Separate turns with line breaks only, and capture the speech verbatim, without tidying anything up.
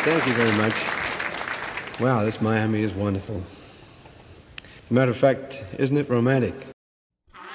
Thank you very much. Wow, this Miami is wonderful. As a matter of fact, isn't it romantic?